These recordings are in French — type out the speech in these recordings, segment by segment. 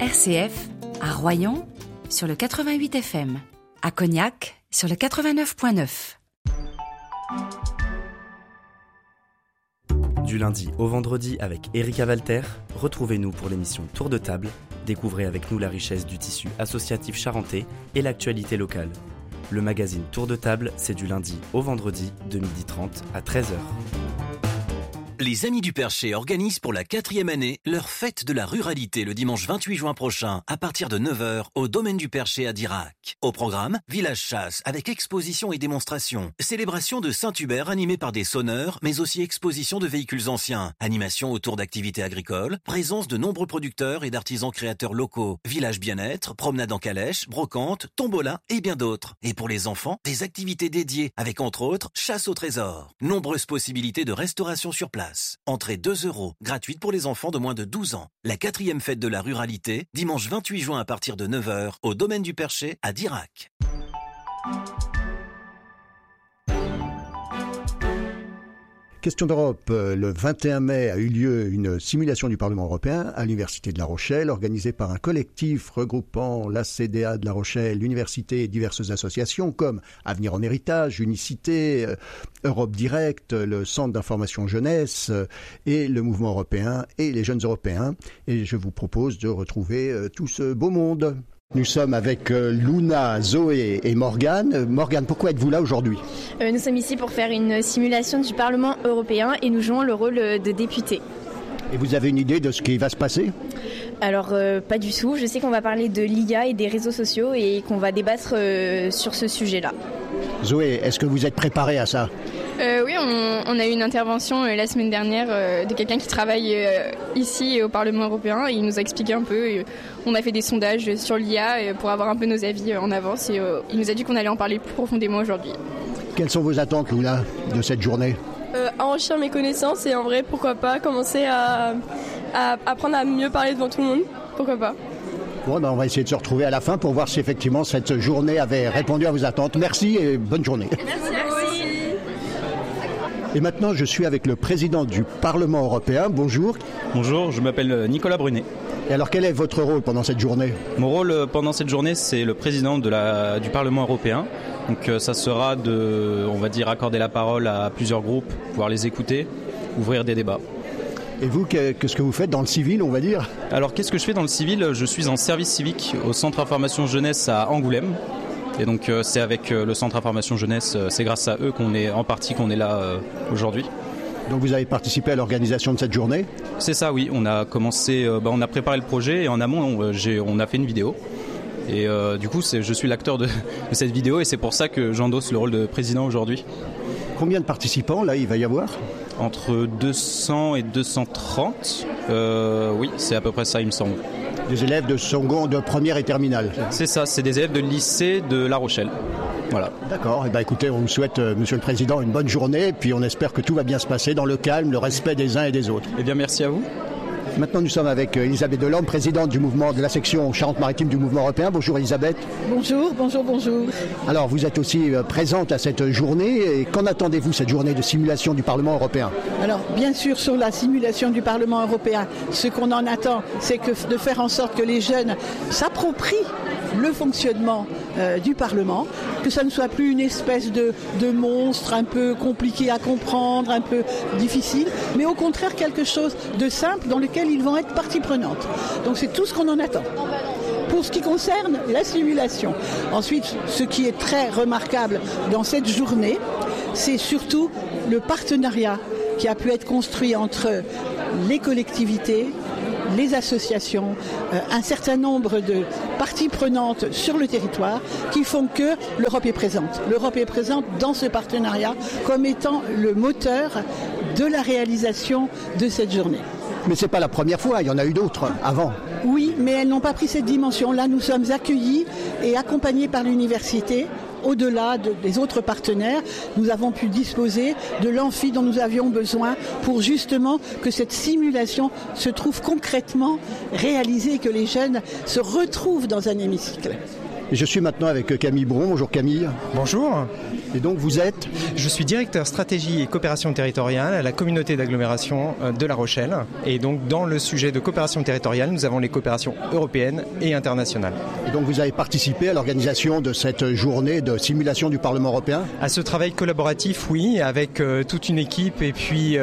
RCF, à Royan, sur le 88 FM, à Cognac, sur le 89.9. Du lundi au vendredi avec Erika Walter, retrouvez-nous pour l'émission Tour de table. Découvrez avec nous la richesse du tissu associatif charentais et l'actualité locale. Le magazine Tour de table, c'est du lundi au vendredi de 12h30 à 13h. Les Amis du Perché organisent pour la 4e année leur fête de la ruralité le dimanche 28 juin prochain à partir de 9h au domaine du Perché à Dirac. Au programme, village chasse avec exposition et démonstration, célébration de Saint-Hubert animée par des sonneurs mais aussi exposition de véhicules anciens, animation autour d'activités agricoles, présence de nombreux producteurs et d'artisans créateurs locaux, village bien-être, promenade en calèche, brocante, tombola et bien d'autres. Et pour les enfants, des activités dédiées avec entre autres chasse au trésor. Nombreuses possibilités de restauration sur place. Entrée 2 €, gratuite pour les enfants de moins de 12 ans. La 4e fête de la ruralité, dimanche 28 juin à partir de 9h, au domaine du Perché à Dirac. Question d'Europe, le 21 mai a eu lieu une simulation du Parlement européen à l'Université de La Rochelle, organisée par un collectif regroupant la CDA de La Rochelle, l'université et diverses associations comme Avenir en Héritage, Unicité, Europe Direct, le Centre d'information jeunesse et le Mouvement européen et les jeunes européens. Et je vous propose de retrouver tout ce beau monde. Nous sommes avec Luna, Zoé et Morgane. Morgane, pourquoi êtes-vous là aujourd'hui ? Nous sommes ici pour faire une simulation du Parlement européen et nous jouons le rôle de député. Et vous avez une idée de ce qui va se passer ? Alors, pas du tout. Je sais qu'on va parler de l'IA et des réseaux sociaux et qu'on va débattre sur ce sujet-là. Zoé, est-ce que vous êtes préparée à ça ? Oui, on a eu une intervention la semaine dernière de quelqu'un qui travaille ici au Parlement européen et il nous a expliqué un peu. On a fait des sondages sur l'IA pour avoir un peu nos avis en avance et il nous a dit qu'on allait en parler plus profondément aujourd'hui. Quelles sont vos attentes, Luna, de cette journée ? Enrichir mes connaissances et en vrai, pourquoi pas commencer à apprendre à mieux parler devant tout le monde. Pourquoi pas ? Bon, on va essayer de se retrouver à la fin pour voir si effectivement cette journée avait répondu à vos attentes. Merci et bonne journée. Merci à vous aussi. Et maintenant, je suis avec le président du Parlement européen. Bonjour. Bonjour, je m'appelle Nicolas Brunet. Et alors, quel est votre rôle pendant cette journée ? Mon rôle pendant cette journée, c'est le président du Parlement européen. Donc ça sera de, on va dire, accorder la parole à plusieurs groupes, pouvoir les écouter, ouvrir des débats. Et vous, qu'est-ce que vous faites dans le civil, on va dire ? Alors, qu'est-ce que je fais dans le civil ? Je suis en service civique au Centre Information Jeunesse à Angoulême. Et donc, c'est avec le Centre Information Jeunesse, c'est grâce à eux qu'on est là aujourd'hui. Donc, vous avez participé à l'organisation de cette journée ? C'est ça, oui. On a commencé, on a préparé le projet et en amont, on a fait une vidéo. Et du coup, je suis l'acteur de cette vidéo et c'est pour ça que j'endosse le rôle de président aujourd'hui. Combien de participants, là, il va y avoir ? Entre 200 et 230. Oui, c'est à peu près ça, il me semble. Des élèves de seconde, de première et terminale. C'est ça, c'est des élèves de lycée de La Rochelle. Voilà. D'accord. Écoutez, on vous souhaite, Monsieur le Président, une bonne journée. Et puis on espère que tout va bien se passer dans le calme, le respect des uns et des autres. Eh bien, merci à vous. Maintenant, nous sommes avec Elisabeth Delorme, présidente du mouvement de la section Charente-Maritime du mouvement européen. Bonjour Elisabeth. Bonjour. Alors, vous êtes aussi présente à cette journée. Et qu'en attendez-vous, cette journée de simulation du Parlement européen ? Alors, bien sûr, sur la simulation du Parlement européen, ce qu'on en attend, c'est de faire en sorte que les jeunes s'approprient le fonctionnement du Parlement, que ça ne soit plus une espèce de monstre un peu compliqué à comprendre, un peu difficile, mais au contraire quelque chose de simple dans lequel ils vont être partie prenante. Donc c'est tout ce qu'on en attend. Pour ce qui concerne la simulation. Ensuite, ce qui est très remarquable dans cette journée, c'est surtout le partenariat qui a pu être construit entre les collectivités, les associations, un certain nombre de parties prenantes sur le territoire qui font que l'Europe est présente. L'Europe est présente dans ce partenariat comme étant le moteur de la réalisation de cette journée. Mais ce n'est pas la première fois, il y en a eu d'autres avant. Oui, mais elles n'ont pas pris cette dimension. Là, nous sommes accueillis et accompagnés par l'université. Au-delà des autres partenaires, nous avons pu disposer de l'amphi dont nous avions besoin pour justement que cette simulation se trouve concrètement réalisée et que les jeunes se retrouvent dans un hémicycle. Et je suis maintenant avec Camille Bron. Bonjour Camille. Bonjour. Et donc vous êtes ? Je suis directeur stratégie et coopération territoriale à la communauté d'agglomération de La Rochelle. Et donc dans le sujet de coopération territoriale, nous avons les coopérations européennes et internationales. Et donc vous avez participé à l'organisation de cette journée de simulation du Parlement européen ? À ce travail collaboratif, oui, avec toute une équipe et puis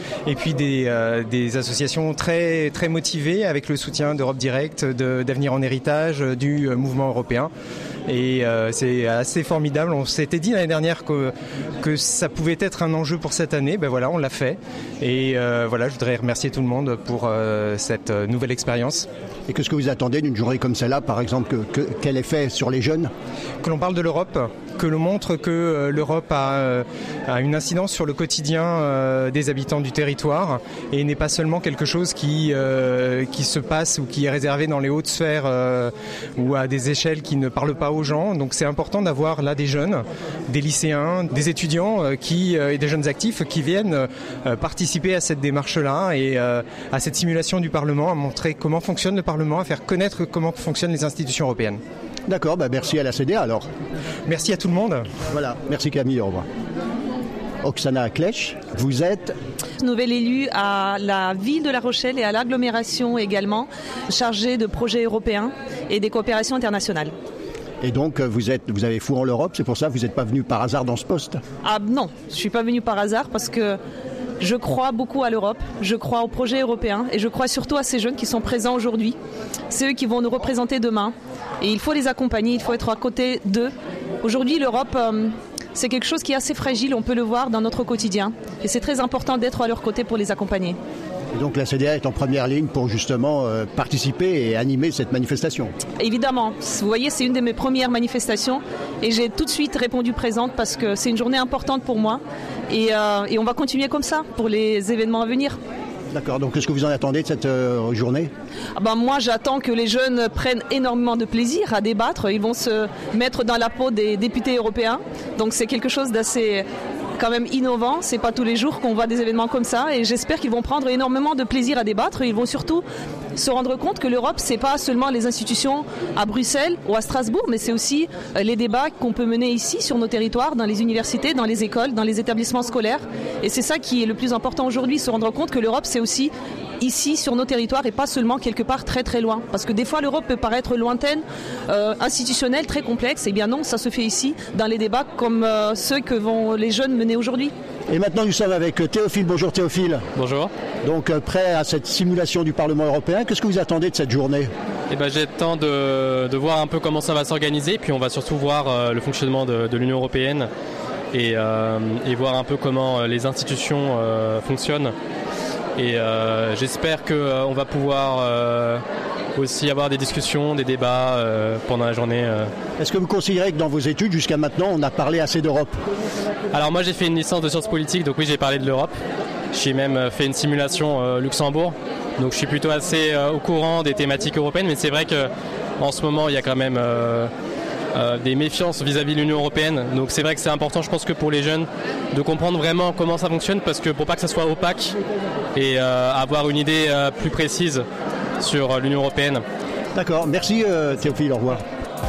des associations très, très motivées avec le soutien d'Europe Direct, d'Avenir en Héritage, du mouvement européen. Et c'est assez formidable. On s'était dit l'année dernière que ça pouvait être un enjeu pour cette année. Ben voilà, on l'a fait. Et voilà, je voudrais remercier tout le monde pour cette nouvelle expérience. Et qu'est-ce que vous attendez d'une journée comme celle-là, par exemple, quel effet sur les jeunes ? Que l'on parle de l'Europe, que l'on montre que l'Europe a une incidence sur le quotidien des habitants du territoire et n'est pas seulement quelque chose qui se passe ou qui est réservé dans les hautes sphères ou à des échelles qui ne parlent pas aux gens. Donc c'est important d'avoir là des jeunes, des lycéens, des étudiants et des jeunes actifs qui viennent participer à cette démarche-là et à cette simulation du Parlement, à montrer comment fonctionne le Parlement, à faire connaître comment fonctionnent les institutions européennes. D'accord, merci à la CDA alors. Merci à tout le monde. Voilà, merci Camille, au revoir. Oksana Klech, vous êtes nouvelle élue à la ville de La Rochelle et à l'agglomération également, chargée de projets européens et des coopérations internationales. Et donc vous avez foi en l'Europe, c'est pour ça que vous n'êtes pas venu par hasard dans ce poste ? Ah non, je ne suis pas venue par hasard parce que je crois beaucoup à l'Europe, je crois aux projets européens et je crois surtout à ces jeunes qui sont présents aujourd'hui. C'est eux qui vont nous représenter demain et il faut les accompagner, il faut être à côté d'eux. Aujourd'hui, l'Europe, c'est quelque chose qui est assez fragile, on peut le voir dans notre quotidien et c'est très important d'être à leur côté pour les accompagner. Et donc la CDA est en première ligne pour justement participer et animer cette manifestation. Évidemment, vous voyez, c'est une de mes premières manifestations et j'ai tout de suite répondu présente parce que c'est une journée importante pour moi et on va continuer comme ça pour les événements à venir. D'accord, donc qu'est-ce que vous en attendez de cette journée ? Moi j'attends que les jeunes prennent énormément de plaisir à débattre, ils vont se mettre dans la peau des députés européens, donc c'est quelque chose d'assez quand même innovant, c'est pas tous les jours qu'on voit des événements comme ça et j'espère qu'ils vont prendre énormément de plaisir à débattre et ils vont surtout se rendre compte que l'Europe c'est pas seulement les institutions à Bruxelles ou à Strasbourg mais c'est aussi les débats qu'on peut mener ici sur nos territoires, dans les universités, dans les écoles, dans les établissements scolaires et c'est ça qui est le plus important aujourd'hui, se rendre compte que l'Europe c'est aussi ici sur nos territoires et pas seulement quelque part très très loin parce que des fois l'Europe peut paraître lointaine, institutionnelle, très complexe et bien non, ça se fait ici dans les débats comme ceux que vont les jeunes mener aujourd'hui. Et maintenant nous sommes avec Théophile. Bonjour Théophile. Bonjour. Donc prêt à cette simulation du Parlement européen, qu'est-ce que vous attendez de cette journée ? J'attends de voir un peu comment ça va s'organiser puis on va surtout voir le fonctionnement de l'Union européenne et voir un peu comment les institutions fonctionnent. Et j'espère qu'on va pouvoir aussi avoir des discussions, des débats pendant la journée. Est-ce que vous considérez que dans vos études, jusqu'à maintenant, on a parlé assez d'Europe ? Alors moi j'ai fait une licence de sciences politiques, donc oui j'ai parlé de l'Europe. J'ai même fait une simulation Luxembourg, donc je suis plutôt assez au courant des thématiques européennes, mais c'est vrai qu'en ce moment il y a quand même des méfiances vis-à-vis de l'Union européenne. Donc c'est vrai que c'est important, je pense que pour les jeunes, de comprendre vraiment comment ça fonctionne, parce que pour pas que ça soit opaque et avoir une idée plus précise sur l'Union européenne. D'accord, merci Théophile, au revoir.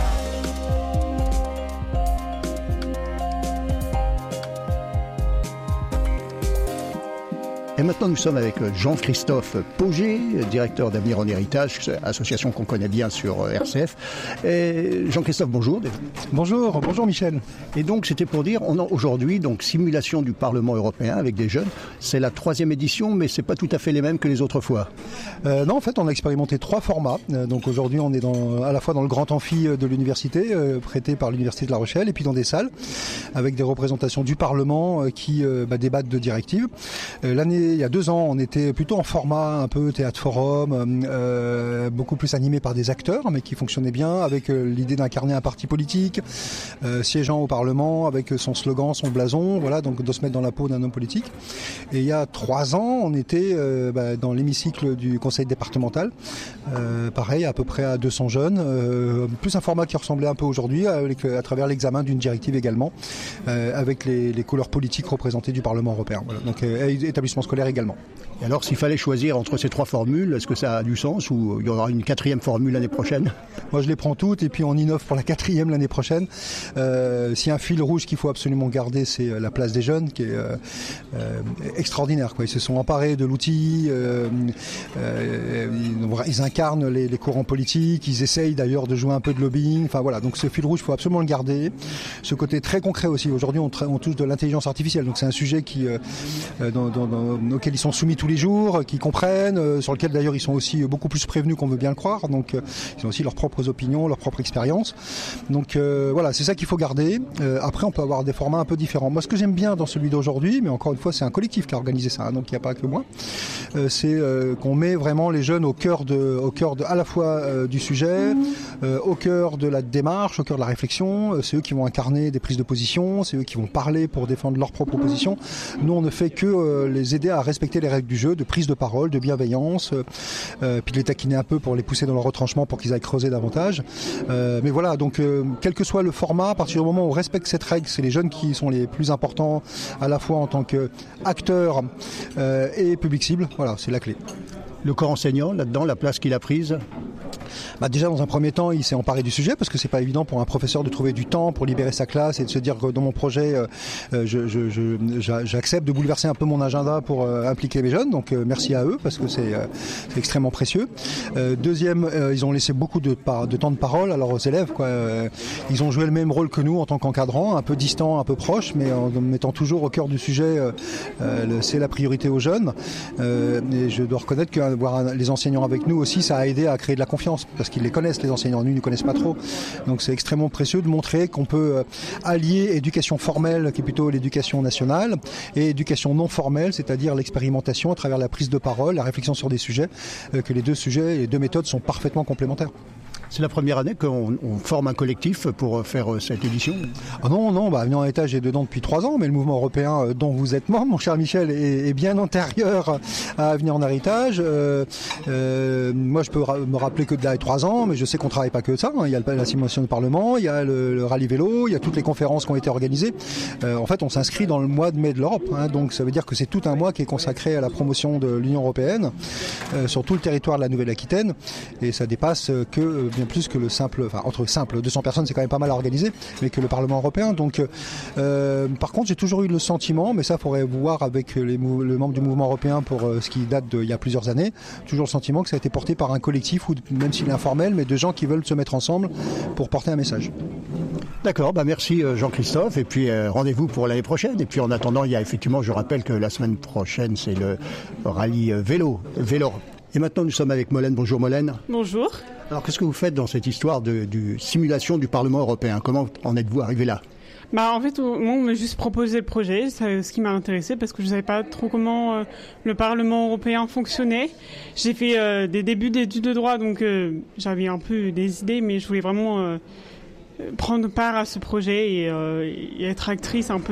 Et maintenant, nous sommes avec Jean-Christophe Pauget, directeur d'Avenir en Héritage, association qu'on connaît bien sur RCF. Et Jean-Christophe, bonjour. Bonjour Michel. Et donc, c'était pour dire, on a aujourd'hui donc simulation du Parlement européen avec des jeunes. C'est la 3e édition, mais c'est pas tout à fait les mêmes que les autres fois. Non, en fait, on a expérimenté 3 formats. Donc aujourd'hui, on est à la fois dans le grand amphi de l'université, prêté par l'université de La Rochelle, et puis dans des salles avec des représentations du Parlement qui débattent de directives. Il y a 2 ans, on était plutôt en format un peu théâtre forum, beaucoup plus animé par des acteurs, mais qui fonctionnait bien, avec l'idée d'incarner un parti politique, siégeant au Parlement, avec son slogan, son blason, voilà, donc de se mettre dans la peau d'un homme politique. Et il y a 3 ans, on était dans l'hémicycle du conseil départemental, pareil, à peu près à 200 jeunes, plus un format qui ressemblait un peu aujourd'hui, à travers l'examen d'une directive également, avec les couleurs politiques représentées du Parlement européen. Voilà. Donc établissement scolaire également. Et alors, s'il fallait choisir entre ces 3 formules, est-ce que ça a du sens ou il y aura une 4e formule l'année prochaine ? Moi, je les prends toutes et puis on innove pour la 4e l'année prochaine. S'il y a un fil rouge qu'il faut absolument garder, c'est la place des jeunes qui est extraordinaire, quoi. Ils se sont emparés de l'outil, ils incarnent les courants politiques, ils essayent d'ailleurs de jouer un peu de lobbying. Enfin voilà, donc ce fil rouge, il faut absolument le garder. Ce côté très concret aussi. Aujourd'hui, on touche de l'intelligence artificielle, donc c'est un sujet auquel ils sont soumis tous les jours, qui comprennent, sur lequel d'ailleurs ils sont aussi beaucoup plus prévenus qu'on veut bien le croire, donc ils ont aussi leurs propres opinions, leurs propres expériences. Donc voilà, c'est ça qu'il faut garder. Après, on peut avoir des formats un peu différents. Moi, ce que j'aime bien dans celui d'aujourd'hui, mais encore une fois, c'est un collectif qui a organisé ça, hein, donc il n'y a pas que moi, c'est qu'on met vraiment les jeunes au cœur à la fois du sujet, au cœur de la démarche, au cœur de la réflexion. C'est eux qui vont incarner des prises de position, c'est eux qui vont parler pour défendre leurs propres positions. Nous, on ne fait que les aider à respecter les règles du jeu, de prise de parole, de bienveillance, puis de les taquiner un peu pour les pousser dans leur retranchement pour qu'ils aillent creuser davantage. Mais voilà, donc quel que soit le format, à partir du moment où on respecte cette règle, c'est les jeunes qui sont les plus importants à la fois en tant qu'acteurs et public cible. Voilà, c'est la clé. Le corps enseignant, là-dedans, la place qu'il a prise ? Déjà, dans un premier temps, il s'est emparé du sujet parce que c'est pas évident pour un professeur de trouver du temps pour libérer sa classe et de se dire que dans mon projet, j'accepte de bouleverser un peu mon agenda pour impliquer mes jeunes. Donc merci à eux parce que c'est extrêmement précieux. Deuxième, ils ont laissé beaucoup de temps de parole à leurs élèves, quoi. Ils ont joué le même rôle que nous en tant qu'encadrants, un peu distants, un peu proches, mais en mettant toujours au cœur du sujet, c'est la priorité aux jeunes. Et je dois reconnaître qu'avoir les enseignants avec nous aussi, ça a aidé à créer de la confiance, parce qu'ils les connaissent, les enseignants. Nous, ils ne connaissent pas trop. Donc c'est extrêmement précieux de montrer qu'on peut allier éducation formelle, qui est plutôt l'éducation nationale, et éducation non formelle, c'est-à-dire l'expérimentation à travers la prise de parole, la réflexion sur des sujets, que les deux méthodes sont parfaitement complémentaires. C'est la première année qu'on forme un collectif pour faire cette édition ? Ah non, Avenir en étage est dedans depuis 3 ans, mais le mouvement européen dont vous êtes membre, mon cher Michel, est bien antérieur à Avenir en héritage. Moi, je peux me rappeler que de là et 3 ans, mais je sais qu'on travaille pas que ça. Il y a la simulation du Parlement, il y a le rallye vélo, il y a toutes les conférences qui ont été organisées. En fait, on s'inscrit dans le mois de mai de l'Europe, hein, donc ça veut dire que c'est tout un mois qui est consacré à la promotion de l'Union européenne sur tout le territoire de la Nouvelle-Aquitaine, et ça dépasse bien plus que le simple, entre 200 personnes, c'est quand même pas mal à organiser, mais que le Parlement européen. Donc, par contre, j'ai toujours eu le sentiment, mais ça, faudrait voir avec les membres du mouvement européen pour ce qui date d'il y a plusieurs années, toujours le sentiment que ça a été porté par un collectif, ou même s'il est informel, mais de gens qui veulent se mettre ensemble pour porter un message. D'accord, merci Jean-Christophe, et puis rendez-vous pour l'année prochaine. Et puis en attendant, il y a effectivement, je rappelle que la semaine prochaine, c'est le rallye vélo. Et maintenant, nous sommes avec Molène. Bonjour Molène. Bonjour. Alors, qu'est-ce que vous faites dans cette histoire de simulation du Parlement européen ? Comment en êtes-vous arrivé là ? En fait, moi, on m'a juste proposé le projet, c'est ce qui m'a intéressé, parce que je ne savais pas trop comment le Parlement européen fonctionnait. J'ai fait des débuts d'études de droit, donc j'avais un peu des idées, mais je voulais vraiment prendre part à ce projet et être actrice un peu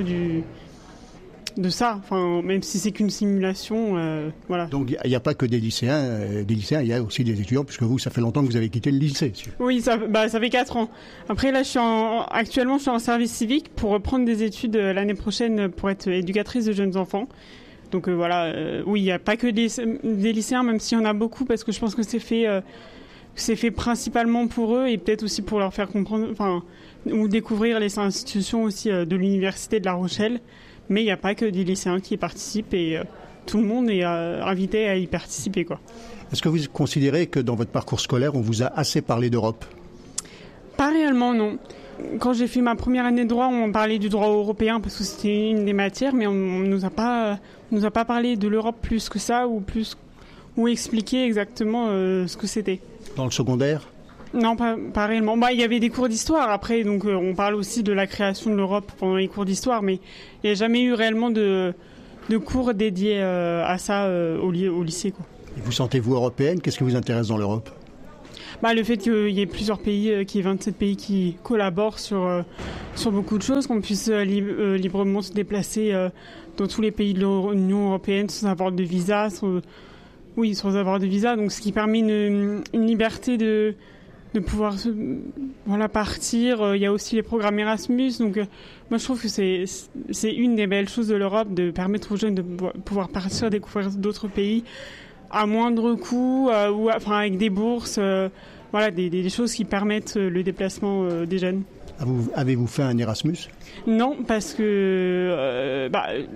de ça, même si c'est qu'une simulation, voilà. Donc il n'y a pas que des lycéens, il y a aussi des étudiants, puisque vous, ça fait longtemps que vous avez quitté le lycée. Oui, ça fait 4 ans. Après là, actuellement, je suis en service civique pour reprendre des études l'année prochaine pour être éducatrice de jeunes enfants. Donc voilà, oui, il n'y a pas que des lycéens, même s'il y en a beaucoup, parce que je pense que c'est fait principalement pour eux et peut-être aussi pour leur faire comprendre, ou découvrir les institutions aussi de l'université de La Rochelle. Mais il n'y a pas que des lycéens qui y participent et tout le monde est invité à y participer, quoi. Est-ce que vous considérez que dans votre parcours scolaire, on vous a assez parlé d'Europe ? Pas réellement, non. Quand j'ai fait ma première année de droit, on parlait du droit européen parce que c'était une des matières, mais on nous a pas parlé de l'Europe plus que ça ou expliquer exactement ce que c'était. Dans le secondaire ? Non, pas réellement. Il y avait des cours d'histoire après, donc on parle aussi de la création de l'Europe pendant les cours d'histoire, mais il n'y a jamais eu réellement de cours dédiés à ça au lycée, quoi. Et vous sentez-vous européenne ? Qu'est-ce qui vous intéresse dans l'Europe ? Le fait qu'il y ait plusieurs pays, qu'il y ait 27 pays qui collaborent sur beaucoup de choses, qu'on puisse librement se déplacer dans tous les pays de l'Union européenne sans avoir de visa, sans avoir de visa, donc ce qui permet une liberté pouvoir partir. Il y a aussi les programmes Erasmus. Donc, moi, je trouve que c'est une des belles choses de l'Europe, de permettre aux jeunes de pouvoir partir, découvrir d'autres pays à moindre coût, ou avec des bourses. Des choses qui permettent le déplacement des jeunes. Avez-vous fait un Erasmus ? Non, parce que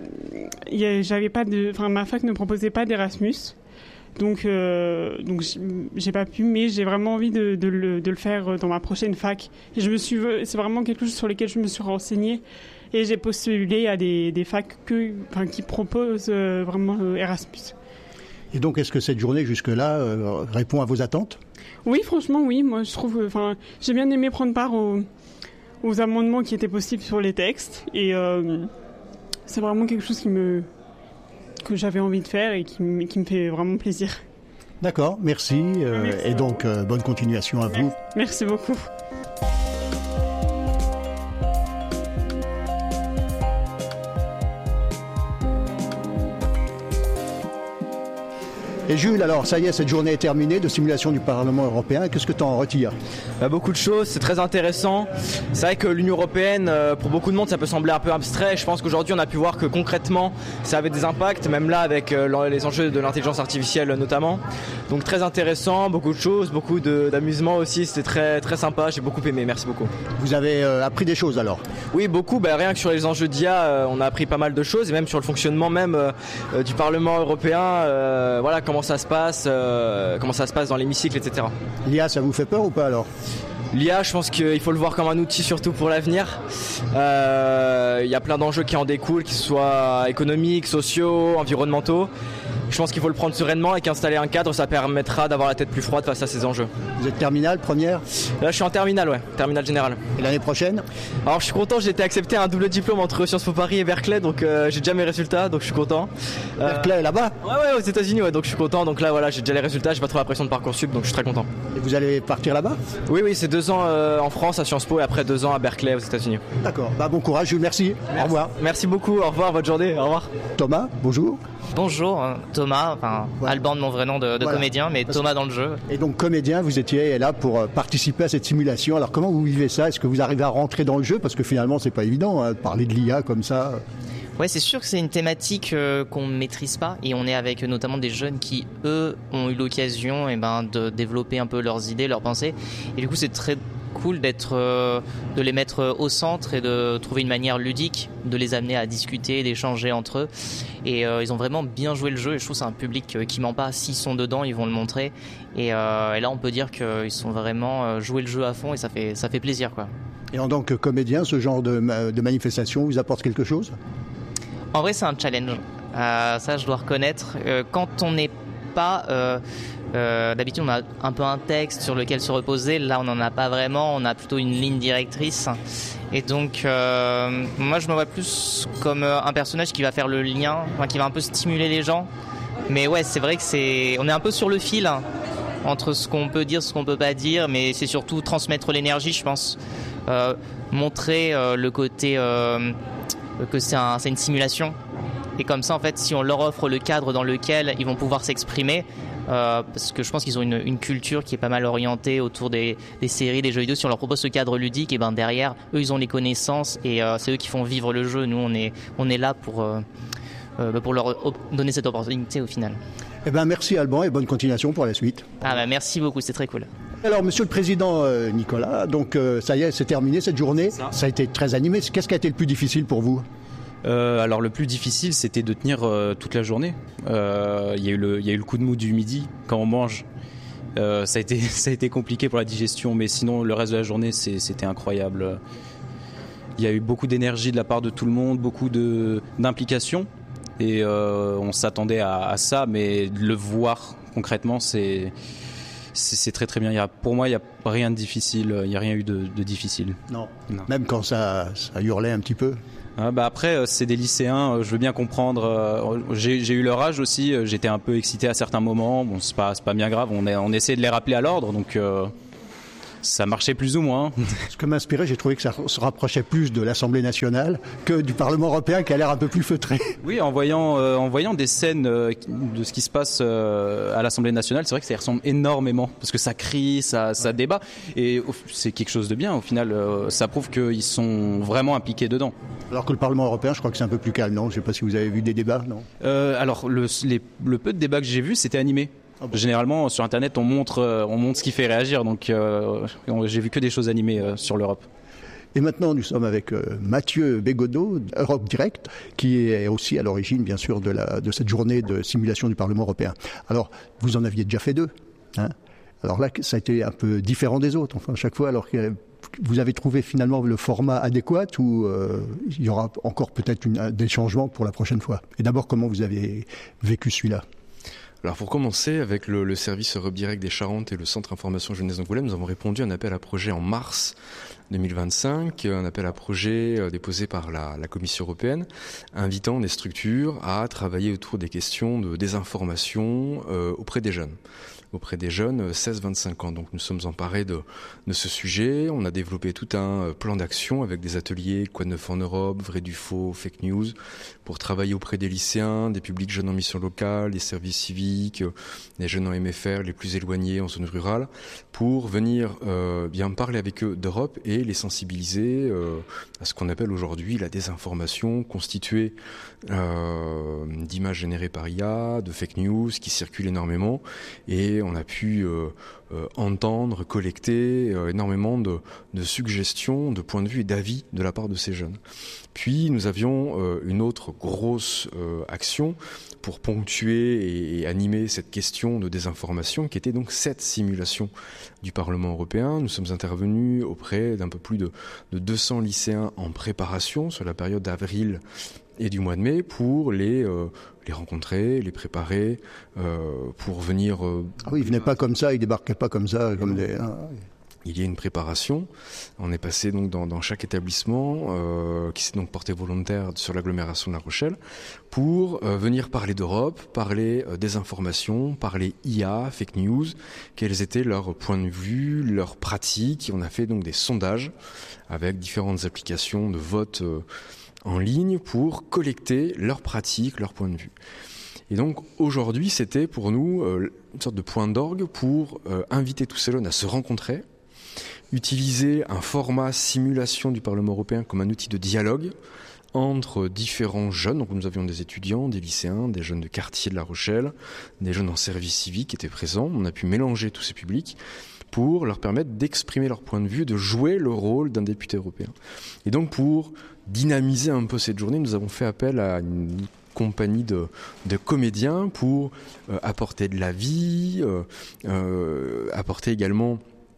ma fac ne proposait pas d'Erasmus. Donc j'ai pas pu, mais j'ai vraiment envie de le faire dans ma prochaine fac. Et c'est vraiment quelque chose sur lequel je me suis renseignée et j'ai postulé à des facs qui proposent vraiment Erasmus. Et donc, est-ce que cette journée jusque-là répond à vos attentes ? Oui, franchement, oui. Moi, je trouve, j'ai bien aimé prendre part aux amendements qui étaient possibles sur les textes, et c'est vraiment quelque chose que j'avais envie de faire et qui me fait vraiment plaisir. D'accord, merci. Et donc, bonne continuation à vous. Merci beaucoup. Et Jules, alors ça y est, cette journée est terminée de simulation du Parlement européen. Qu'est-ce que tu en retires ? Beaucoup de choses, c'est très intéressant. C'est vrai que l'Union européenne, pour beaucoup de monde, ça peut sembler un peu abstrait. Je pense qu'aujourd'hui, on a pu voir que concrètement, ça avait des impacts, même là avec les enjeux de l'intelligence artificielle notamment. Donc très intéressant, beaucoup de choses, beaucoup d'amusement aussi. C'était très, très sympa, j'ai beaucoup aimé, merci beaucoup. Vous avez appris des choses alors ? Oui, beaucoup. Rien que sur les enjeux d'IA, on a appris pas mal de choses, et même sur le fonctionnement même du Parlement européen. Comment ça se passe dans l'hémicycle, etc. L'IA, ça vous fait peur ou pas alors ? L'IA, je pense qu'il faut le voir comme un outil surtout pour l'avenir. Il y a plein d'enjeux qui en découlent, qu'ils soient économiques, sociaux, environnementaux. Je pense qu'il faut le prendre sereinement et qu'installer un cadre, ça permettra d'avoir la tête plus froide face à ces enjeux. Vous êtes terminale, première ? Là, je suis en terminale, terminale générale. Et l'année prochaine ? Alors, je suis content, j'ai été accepté à un double diplôme entre Sciences Po Paris et Berkeley, donc j'ai déjà mes résultats, donc je suis content. Berkeley, là-bas ? Ouais, aux États-Unis, donc je suis content. Donc là, j'ai déjà les résultats, j'ai pas trop la pression de Parcoursup, donc je suis très content. Et vous allez partir là-bas ? Oui, c'est 2 ans en France à Sciences Po et après 2 ans à Berkeley aux États-Unis. D'accord, bon courage, Jules, merci. Au revoir. Merci beaucoup, au revoir, bonne journée, au revoir. Thomas, bonjour. Bonjour, Thomas, Alban de mon vrai nom de comédien, mais Thomas dans le jeu. Et donc comédien, vous étiez là pour participer à cette simulation. Alors comment vous vivez ça ? Est-ce que vous arrivez à rentrer dans le jeu ? Parce que finalement, c'est pas évident de parler de l'IA comme ça. Ouais, c'est sûr que c'est une thématique qu'on ne maîtrise pas, et on est avec notamment des jeunes qui, eux, ont eu l'occasion de développer un peu leurs idées, leurs pensées. Et du coup, c'est très cool de les mettre au centre et de trouver une manière ludique de les amener à discuter, d'échanger entre eux. Et ils ont vraiment bien joué le jeu, et je trouve que c'est un public qui ment pas. S'ils sont dedans, ils vont le montrer. Et là, on peut dire qu'ils sont vraiment joué le jeu à fond, et ça fait plaisir, quoi. Et en tant que comédien, ce genre de manifestation vous apporte quelque chose ? En vrai, c'est un challenge. Ça, je dois reconnaître. Quand on n'est pas... d'habitude, on a un peu un texte sur lequel se reposer. Là, on n'en a pas vraiment. On a plutôt une ligne directrice. Et donc, moi, je me vois plus comme un personnage qui va faire le lien, qui va un peu stimuler les gens. Mais ouais, c'est vrai que on est un peu sur le fil entre ce qu'on peut dire, ce qu'on peut pas dire. Mais c'est surtout transmettre l'énergie, je pense. Montrer le côté que c'est une simulation. Et comme ça, en fait, si on leur offre le cadre dans lequel ils vont pouvoir s'exprimer, parce que je pense qu'ils ont une culture qui est pas mal orientée autour des séries, des jeux vidéo. Si on leur propose ce cadre ludique, et derrière, eux, ils ont les connaissances, et c'est eux qui font vivre le jeu. Nous, on est là pour leur donner cette opportunité au final. Merci Alban, et bonne continuation pour la suite. Merci beaucoup, c'est très cool. Alors, Monsieur le Président Nicolas, donc ça y est, c'est terminé cette journée. Ça a été très animé. Qu'est-ce qui a été le plus difficile pour vous ? Alors le plus difficile, c'était de tenir toute la journée. Il y a eu le coup de mou du midi quand on mange. Ça a été compliqué pour la digestion, mais sinon le reste de la journée c'était incroyable. Il y a eu beaucoup d'énergie de la part de tout le monde, beaucoup d'implication, et on s'attendait à ça, mais de le voir concrètement, c'est très très bien. Pour moi, il n'y a rien de difficile. Il n'y a rien eu de difficile. Non. Même quand ça hurlait un petit peu. Après, c'est des lycéens. Je veux bien comprendre. J'ai eu leur âge aussi. J'étais un peu excité à certains moments. Bon, c'est pas bien grave. On essaie de les rappeler à l'ordre. Donc Ça marchait plus ou moins. Ce que m'inspirait, j'ai trouvé que ça se rapprochait plus de l'Assemblée nationale que du Parlement européen qui a l'air un peu plus feutré. Oui, en voyant des scènes de ce qui se passe à l'Assemblée nationale, c'est vrai que ça y ressemble énormément parce que ça crie, ça débat et c'est quelque chose de bien. Au final, ça prouve qu'ils sont vraiment impliqués dedans. Alors que le Parlement européen, je crois que c'est un peu plus calme, non ? Je ne sais pas si vous avez vu des débats, non ? Alors, le peu de débats que j'ai vus, c'était animé. Ah bon. Généralement, sur Internet, on montre ce qui fait réagir. Donc, j'ai vu que des choses animées sur l'Europe. Et maintenant, nous sommes avec Mathieu Bégodeau, Europe Direct, qui est aussi à l'origine, bien sûr, de cette journée de simulation du Parlement européen. Alors, vous en aviez déjà fait 2, hein ? Alors là, ça a été un peu différent des autres, enfin, à chaque fois, alors que vous avez trouvé finalement le format adéquat ou il y aura encore peut-être des changements pour la prochaine fois ? Et d'abord, comment vous avez vécu celui-là ? Alors pour commencer, avec le service Europe Direct des Charentes et le Centre Information Jeunesse d'Angoulême, nous avons répondu à un appel à projet en mars 2025, un appel à projet déposé par la Commission européenne, invitant des structures à travailler autour des questions de désinformation auprès des jeunes. Auprès des jeunes 16-25 ans. Donc nous sommes emparés de ce sujet. On a développé tout un plan d'action avec des ateliers Quoi de neuf en Europe, Vrai du faux, Fake News, pour travailler auprès des lycéens, des publics jeunes en mission locale, des services civiques, des jeunes en MFR, les plus éloignés en zone rurale, pour venir bien parler avec eux d'Europe et les sensibiliser à ce qu'on appelle aujourd'hui la désinformation, constituée d'images générées par IA, de fake news qui circulent énormément, et on a pu entendre, collecter énormément de suggestions, de points de vue et d'avis de la part de ces jeunes. Puis nous avions une autre grosse action pour ponctuer et animer cette question de désinformation, qui était donc cette simulation du Parlement européen. Nous sommes intervenus auprès d'un peu plus de 200 lycéens en préparation sur la période d'avril et du mois de mai pour les rencontrer, les préparer, pour venir... Ah oui, ils venaient pas comme ça, ils débarquaient pas comme ça, comme des... Il y a une préparation. On est passé donc dans chaque établissement qui s'est donc porté volontaire sur l'agglomération de La Rochelle pour venir parler d'Europe, parler des informations, parler IA, fake news, quels étaient leurs points de vue, leurs pratiques. Et on a fait donc des sondages avec différentes applications de vote en ligne pour collecter leurs pratiques, leurs points de vue. Et donc aujourd'hui, c'était pour nous une sorte de point d'orgue pour inviter tous ces jeunes à se rencontrer, utiliser un format simulation du Parlement européen comme un outil de dialogue entre différents jeunes. Donc nous avions des étudiants, des lycéens, des jeunes de quartier de La Rochelle, des jeunes en service civique qui étaient présents. On a pu mélanger tous ces publics pour leur permettre d'exprimer leur point de vue, de jouer le rôle d'un député européen. Et donc pour dynamiser un peu cette journée, nous avons fait appel à une compagnie de comédiens pour apporter de la vie, apporter également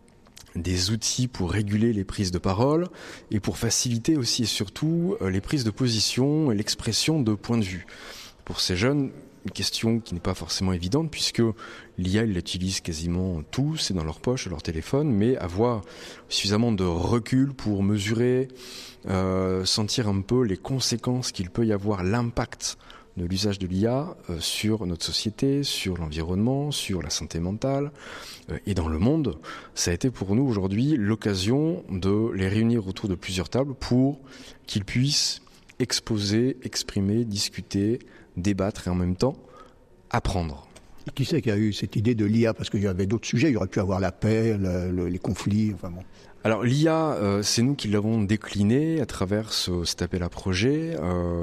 des outils pour réguler les prises de parole et pour faciliter aussi et surtout les prises de position et l'expression de points de vue. Pour ces jeunes, une question qui n'est pas forcément évidente puisque l'IA, ils l'utilisent quasiment tous, c'est dans leur poche, leur téléphone, mais avoir suffisamment de recul pour mesurer, sentir un peu les conséquences qu'il peut y avoir, l'impact de l'usage de l'IA sur notre société, sur l'environnement, sur la santé mentale et dans le monde. Ça a été pour nous aujourd'hui l'occasion de les réunir autour de plusieurs tables pour qu'ils puissent exposer, exprimer, discuter, débattre et en même temps apprendre. Qui c'est qui a eu cette idée de l'IA ? Parce qu'il y avait d'autres sujets, il y aurait pu avoir la paix, les conflits, enfin bon. Alors l'IA, c'est nous qui l'avons décliné à travers cet appel à projet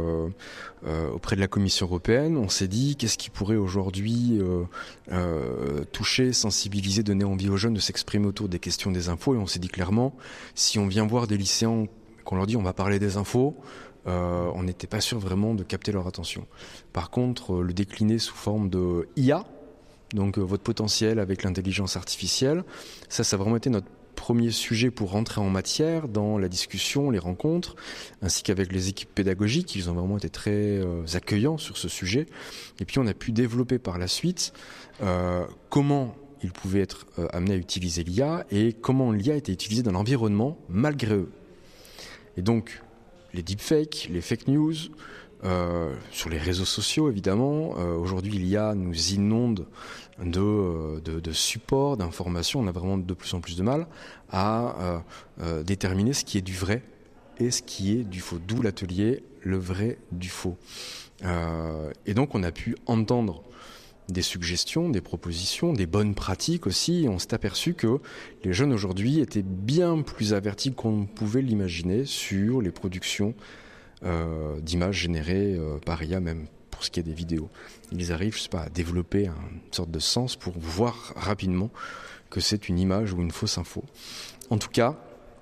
auprès de la Commission européenne. On s'est dit qu'est-ce qui pourrait aujourd'hui toucher, sensibiliser, donner envie aux jeunes de s'exprimer autour des questions des infos. Et on s'est dit clairement, si on vient voir des lycéens, qu'on leur dit on va parler des infos, on n'était pas sûr vraiment de capter leur attention. Par contre, le décliner sous forme de IA, donc votre potentiel avec l'intelligence artificielle, ça a vraiment été notre premier sujet pour rentrer en matière dans la discussion, les rencontres, ainsi qu'avec les équipes pédagogiques. Ils ont vraiment été très accueillants sur ce sujet. Et puis on a pu développer par la suite comment ils pouvaient être amenés à utiliser l'IA et comment l'IA était utilisée dans l'environnement malgré eux. Et donc les deepfakes, les fake news, sur les réseaux sociaux évidemment. Aujourd'hui, l'IA nous inonde de supports, d'informations. On a vraiment de plus en plus de mal à déterminer ce qui est du vrai et ce qui est du faux. D'où l'atelier Le vrai du faux. Et donc on a pu entendre des suggestions, des propositions, des bonnes pratiques aussi. On s'est aperçu que les jeunes aujourd'hui étaient bien plus avertis qu'on ne pouvait l'imaginer sur les productions d'images générées par IA, même pour ce qui est des vidéos. Ils arrivent, je sais pas, à développer une sorte de sens pour voir rapidement que c'est une image ou une fausse info. En tout cas,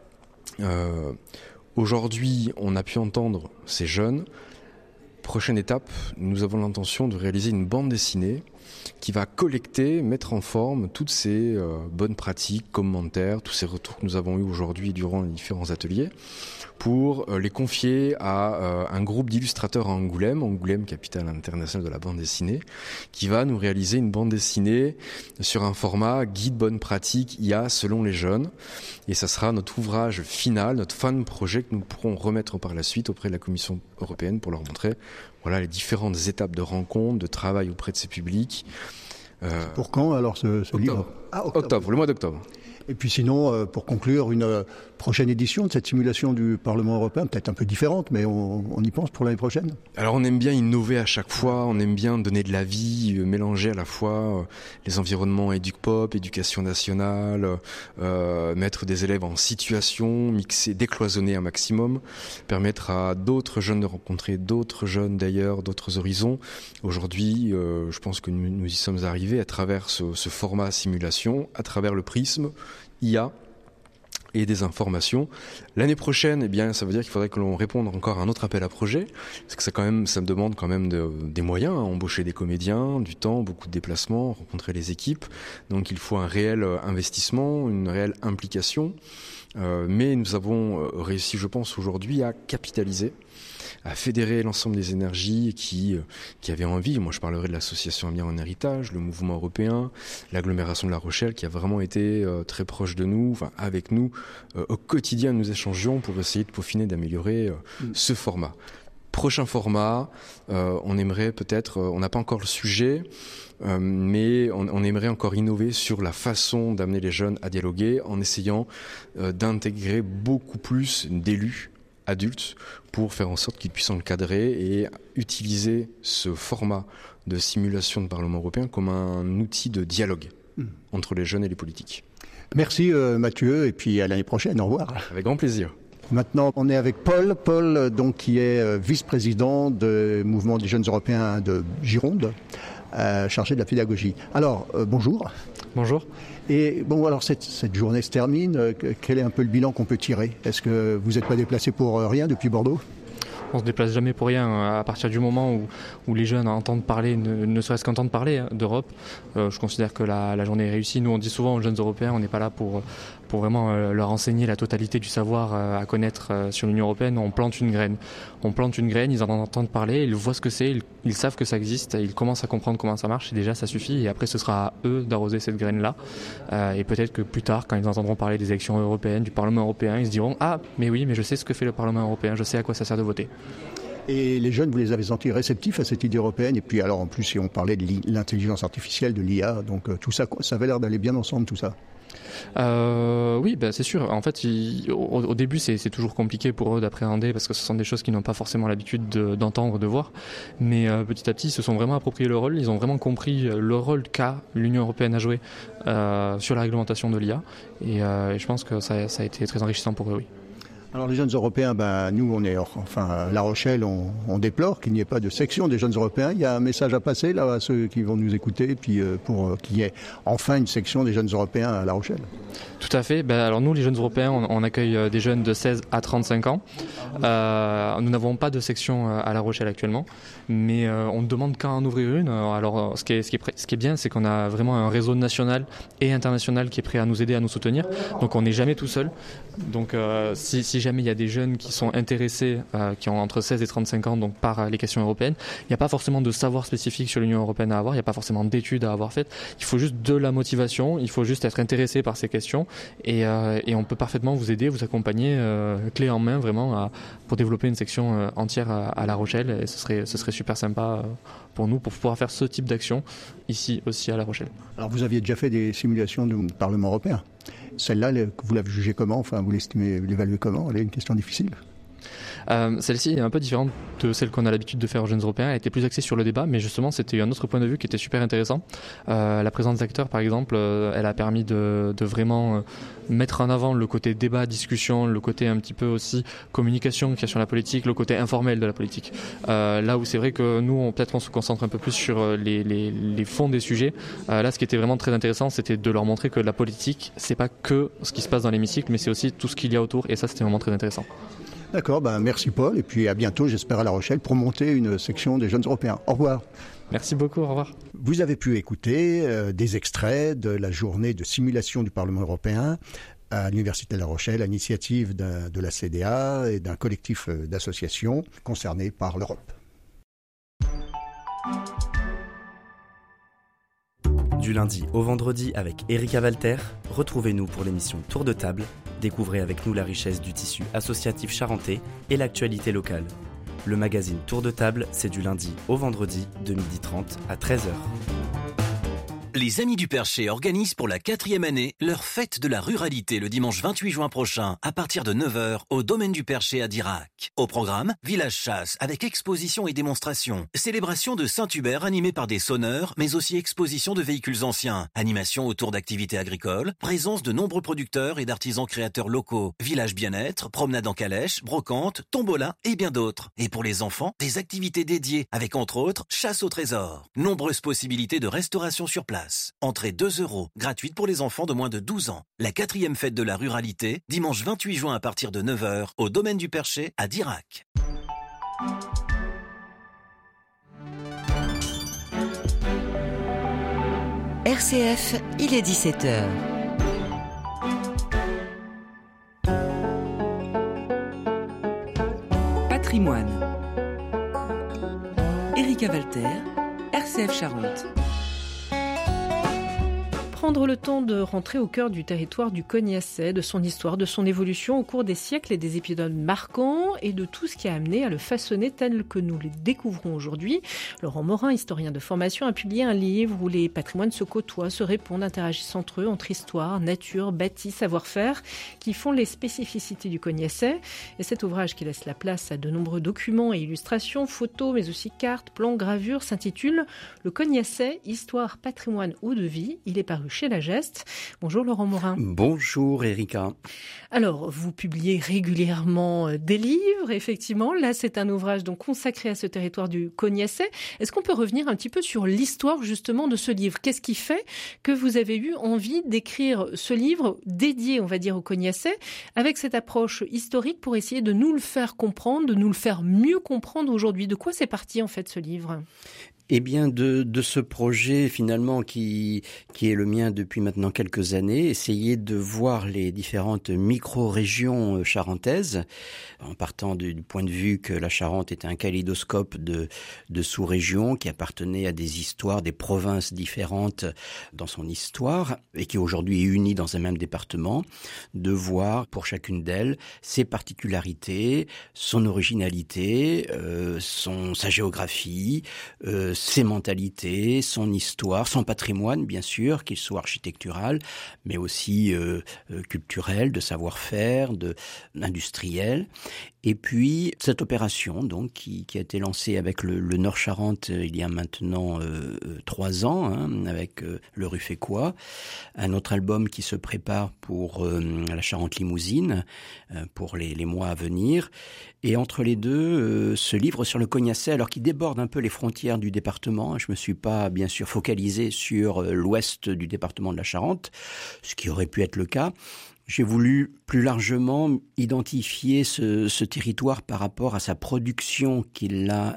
aujourd'hui, on a pu entendre ces jeunes. Prochaine étape, nous avons l'intention de réaliser une bande dessinée qui va collecter, mettre en forme toutes ces bonnes pratiques, commentaires, tous ces retours que nous avons eus aujourd'hui durant les différents ateliers, pour les confier à un groupe d'illustrateurs à Angoulême, capitale internationale de la bande dessinée, qui va nous réaliser une bande dessinée sur un format guide bonne pratique IA selon les jeunes. Et ça sera notre ouvrage final, notre fin de projet que nous pourrons remettre par la suite auprès de la Commission européenne pour leur montrer les différentes étapes de rencontre, de travail auprès de ces publics. Pour quand alors ce livre ? Octobre, le mois d'octobre. Et puis sinon, pour conclure, une prochaine édition de cette simulation du Parlement européen, peut-être un peu différente, mais on y pense pour l'année prochaine. Alors on aime bien innover à chaque fois, on aime bien donner de la vie, mélanger à la fois les environnements EducPop, éducation nationale, mettre des élèves en situation, mixer, décloisonner un maximum, permettre à d'autres jeunes de rencontrer d'autres jeunes d'ailleurs, d'autres horizons. Aujourd'hui, je pense que nous y sommes arrivés à travers ce format simulation, à travers le prisme IA et des informations. L'année prochaine, ça veut dire qu'il faudrait que l'on réponde encore à un autre appel à projet, parce que ça me demande quand même des moyens, embaucher des comédiens, du temps, beaucoup de déplacements, rencontrer les équipes. Donc il faut un réel investissement, une réelle implication. Mais nous avons réussi, je pense, aujourd'hui à capitaliser, à fédérer l'ensemble des énergies qui avaient envie. Moi, je parlerai de l'association Amiens en héritage, le mouvement européen, l'agglomération de La Rochelle, qui a vraiment été très proche de nous, avec nous. Au quotidien, nous échangeons pour essayer de peaufiner, d'améliorer ce format. Prochain format, on aimerait peut-être, on n'a pas encore le sujet, mais on aimerait encore innover sur la façon d'amener les jeunes à dialoguer en essayant d'intégrer beaucoup plus d'élus adultes pour faire en sorte qu'ils puissent encadrer et utiliser ce format de simulation de Parlement européen comme un outil de dialogue entre les jeunes et les politiques. Merci Mathieu, et puis à l'année prochaine, au revoir. Avec grand plaisir. Maintenant, on est avec Paul donc, qui est vice-président du mouvement des jeunes européens de Gironde, chargé de la pédagogie. Alors, bonjour. Bonjour. Et bon, alors cette journée se termine. Quel est un peu le bilan qu'on peut tirer ? Est-ce que vous n'êtes pas déplacé pour rien depuis Bordeaux ? On se déplace jamais pour rien. À partir du moment où les jeunes entendent parler, ne serait-ce qu'entendre parler d'Europe, je considère que la journée est réussie. Nous, on dit souvent aux jeunes Européens, on n'est pas là pour vraiment leur enseigner la totalité du savoir à connaître sur l'Union européenne. On plante une graine. Ils en entendent parler, ils voient ce que c'est, ils savent que ça existe, ils commencent à comprendre comment ça marche, et déjà ça suffit. Et après, ce sera à eux d'arroser cette graine-là. Et peut-être que plus tard, quand ils entendront parler des élections européennes, du Parlement européen, ils se diront « Ah, mais oui, mais je sais ce que fait le Parlement européen, je sais à quoi ça sert de voter ». Et les jeunes, vous les avez sentis réceptifs à cette idée européenne. Et puis alors en plus, si on parlait de l'intelligence artificielle, de l'IA, donc tout ça, ça avait l'air d'aller bien ensemble, tout ça. Oui, c'est sûr. En fait, au début, c'est toujours compliqué pour eux d'appréhender parce que ce sont des choses qu'ils n'ont pas forcément l'habitude d'entendre, de voir. Mais petit à petit, ils se sont vraiment appropriés le rôle. Ils ont vraiment compris le rôle qu'a l'Union européenne à jouer sur la réglementation de l'IA. Et je pense que ça a été très enrichissant pour eux, oui. Alors les jeunes européens, nous on est, La Rochelle, on déplore qu'il n'y ait pas de section des jeunes européens. Il y a un message à passer là à ceux qui vont nous écouter, puis pour qu'il y ait enfin une section des jeunes européens à La Rochelle. Tout à fait. Alors nous, les jeunes européens, on accueille des jeunes de 16 à 35 ans. Nous n'avons pas de section à La Rochelle actuellement, mais on ne demande qu'à en ouvrir une. Alors ce qui est bien, c'est qu'on a vraiment un réseau national et international qui est prêt à nous aider, à nous soutenir. Donc on n'est jamais tout seul. Donc si si jamais il y a des jeunes qui sont intéressés, qui ont entre 16 et 35 ans, donc par les questions européennes, il n'y a pas forcément de savoir spécifique sur l'Union européenne à avoir, il n'y a pas forcément d'études à avoir faites. Il faut juste de la motivation, il faut juste être intéressé par ces questions et on peut parfaitement vous aider, vous accompagner clé en main vraiment pour développer une section entière à La Rochelle et ce serait super sympa pour nous pour pouvoir faire ce type d'action ici aussi à La Rochelle. Alors vous aviez déjà fait des simulations du Parlement européen. Celle-là, vous l'avez jugée comment ? Enfin, vous l'évaluez comment ? Elle est une question difficile ? Celle-ci est un peu différente de celle qu'on a l'habitude de faire aux jeunes européens. Elle était plus axée sur le débat, mais justement c'était un autre point de vue qui était super intéressant. La présence d'acteurs par exemple, elle a permis de vraiment mettre en avant le côté débat, discussion, le côté un petit peu aussi communication qu'il y a sur la politique, le côté informel de la politique. Là où c'est vrai que nous peut-être on se concentre un peu plus sur les fonds des sujets. Là ce qui était vraiment très intéressant, c'était de leur montrer que la politique c'est pas que ce qui se passe dans l'hémicycle, mais c'est aussi tout ce qu'il y a autour, et ça c'était vraiment très intéressant. D'accord, merci Paul, et puis à bientôt, j'espère à La Rochelle, pour monter une section des jeunes européens. Au revoir. Merci beaucoup, au revoir. Vous avez pu écouter des extraits de la journée de simulation du Parlement européen à l'Université de La Rochelle, à l'initiative de la CDA et d'un collectif d'associations concernées par l'Europe. Du lundi au vendredi avec Erika Walter, retrouvez-nous pour l'émission Tour de table. Découvrez avec nous la richesse du tissu associatif charentais et l'actualité locale. Le magazine Tour de table, c'est du lundi au vendredi de 12h30 à 13h. Les Amis du Perché organisent pour la 4e année leur fête de la ruralité le dimanche 28 juin prochain à partir de 9h au domaine du Perché à Dirac. Au programme, village chasse avec exposition et démonstration, célébration de Saint-Hubert animée par des sonneurs mais aussi exposition de véhicules anciens, animation autour d'activités agricoles, présence de nombreux producteurs et d'artisans créateurs locaux, village bien-être, promenade en calèche, brocante, tombola et bien d'autres. Et pour les enfants, des activités dédiées avec entre autres chasse au trésor. Nombreuses possibilités de restauration sur place. Entrée 2 €, gratuite pour les enfants de moins de 12 ans. La 4e fête de la ruralité, dimanche 28 juin à partir de 9h, au domaine du Perché à Dirac. RCF, il est 17h. Patrimoine. Erika Walter, RCF Charente. Prendre le temps de rentrer au cœur du territoire du Cognaçais, de son histoire, de son évolution au cours des siècles et des épisodes marquants et de tout ce qui a amené à le façonner tel que nous le découvrons aujourd'hui. Laurent Morin, historien de formation, a publié un livre où les patrimoines se côtoient, se répondent, interagissent entre eux, entre histoire, nature, bâti, savoir-faire, qui font les spécificités du Cognaçais. Et cet ouvrage qui laisse la place à de nombreux documents et illustrations, photos, mais aussi cartes, plans, gravures, s'intitule « Le Cognaçais, histoire, patrimoine ou de vie ». Il est paru chez La Geste. Bonjour Laurent Morin. Bonjour Erika. Alors, vous publiez régulièrement des livres, effectivement. Là, c'est un ouvrage donc consacré à ce territoire du Cognaçais. Est-ce qu'on peut revenir un petit peu sur l'histoire justement de ce livre ? Qu'est-ce qui fait que vous avez eu envie d'écrire ce livre dédié, on va dire, au Cognaçais, avec cette approche historique pour essayer de nous le faire comprendre, de nous le faire mieux comprendre aujourd'hui ? De quoi c'est parti en fait ce livre ? Eh bien, de ce projet finalement qui est le mien depuis maintenant quelques années, essayer de voir les différentes micro-régions charentaises, en partant du point de vue que la Charente était un kaléidoscope de sous-régions qui appartenaient à des histoires, des provinces différentes dans son histoire et qui aujourd'hui est unie dans un même département, de voir pour chacune d'elles ses particularités, son originalité, sa géographie, ses mentalités, son histoire, son patrimoine bien sûr, qu'il soit architectural, mais aussi culturel, de savoir-faire, industriel. Et puis cette opération donc qui a été lancée avec le Nord-Charente il y a maintenant 3 ans, avec le Ruffécois, un autre album qui se prépare pour la Charente-Limousine pour les mois à venir. Et entre les deux, ce livre sur le Cognaçais, alors qui déborde un peu les frontières du département, je me suis pas bien sûr focalisé sur l'ouest du département de la Charente, ce qui aurait pu être le cas. J'ai voulu plus largement identifier ce territoire par rapport à sa production qui l'a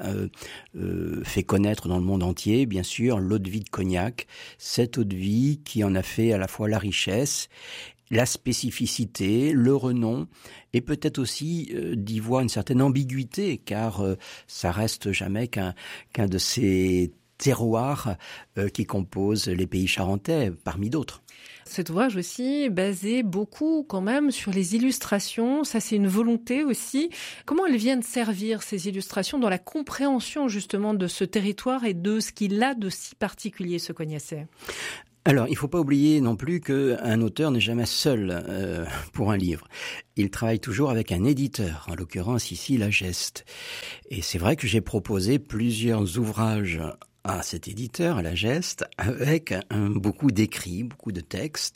fait connaître dans le monde entier, bien sûr, l'eau de vie de Cognac, cette eau de vie qui en a fait à la fois la richesse la spécificité, le renom, et peut-être aussi d'y voir une certaine ambiguïté, car ça reste jamais qu'un de ces terroirs qui composent les pays charentais, parmi d'autres. Cet ouvrage aussi est basé beaucoup quand même sur les illustrations. Ça, c'est une volonté aussi. Comment elles viennent servir, ces illustrations, dans la compréhension justement de ce territoire et de ce qu'il a de si particulier, ce Cognacet ? Alors, il ne faut pas oublier non plus qu'un auteur n'est jamais seul pour un livre. Il travaille toujours avec un éditeur, en l'occurrence ici La Geste. Et c'est vrai que j'ai proposé plusieurs ouvrages à cet éditeur, à La Geste, avec beaucoup d'écrits, beaucoup de textes.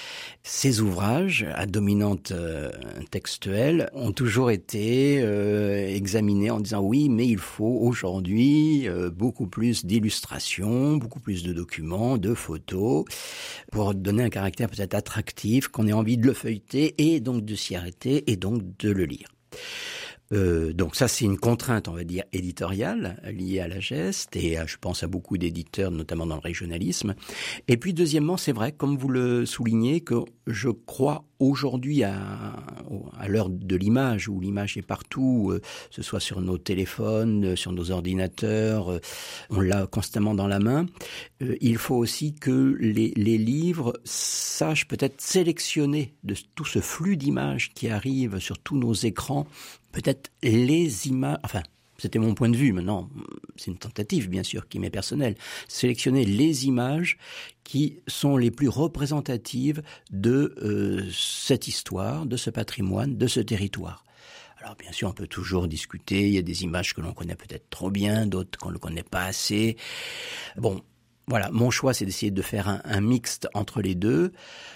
Ces ouvrages, à dominante textuelle, ont toujours été examinés en disant oui, mais il faut aujourd'hui beaucoup plus d'illustrations, beaucoup plus de documents, de photos, pour donner un caractère peut-être attractif, qu'on ait envie de le feuilleter et donc de s'y arrêter et donc de le lire. Donc ça, c'est une contrainte, on va dire, éditoriale liée à La Geste et je pense à beaucoup d'éditeurs, notamment dans le régionalisme. Et puis deuxièmement, c'est vrai, comme vous le soulignez, que je crois aujourd'hui à l'heure de l'image, où l'image est partout, ce soit sur nos téléphones, sur nos ordinateurs, on l'a constamment dans la main. Il faut aussi que les livres sachent peut-être sélectionner de tout ce flux d'images qui arrive sur tous nos écrans, peut-être les images, enfin, c'était mon point de vue, maintenant, c'est une tentative, bien sûr, qui m'est personnelle, sélectionner les images qui sont les plus représentatives de cette histoire, de ce patrimoine, de ce territoire. Alors, bien sûr, on peut toujours discuter, il y a des images que l'on connaît peut-être trop bien, d'autres qu'on ne connaît pas assez. Bon, voilà, mon choix, c'est d'essayer de faire un mixte entre les deux.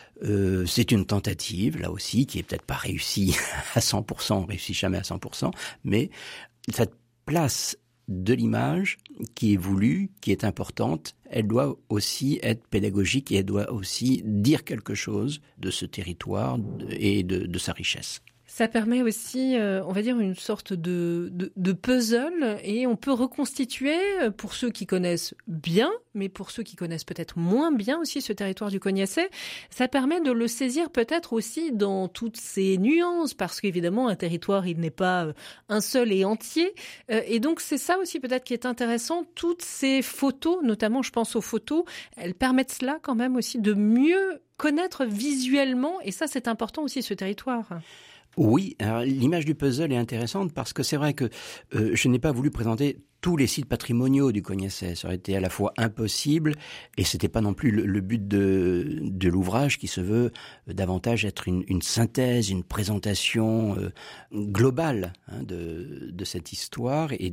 C'est une tentative, là aussi, qui est peut-être pas réussie à 100%, on réussit jamais à 100%, mais cette place de l'image qui est voulue, qui est importante, elle doit aussi être pédagogique et elle doit aussi dire quelque chose de ce territoire et de sa richesse. Ça permet aussi, on va dire, une sorte de puzzle et on peut reconstituer, pour ceux qui connaissent bien, mais pour ceux qui connaissent peut-être moins bien aussi ce territoire du Cognacet, ça permet de le saisir peut-être aussi dans toutes ses nuances, parce qu'évidemment, un territoire, il n'est pas un seul et entier. Et donc, c'est ça aussi peut-être qui est intéressant. Toutes ces photos, notamment, je pense aux photos, elles permettent cela quand même aussi de mieux connaître visuellement, et ça, c'est important aussi, ce territoire. Oui, alors l'image du puzzle est intéressante parce que c'est vrai que je n'ai pas voulu présenter tous les sites patrimoniaux du Cognacet. Ça aurait été à la fois impossible et c'était pas non plus le but de l'ouvrage qui se veut davantage être une synthèse, une présentation globale de cette histoire et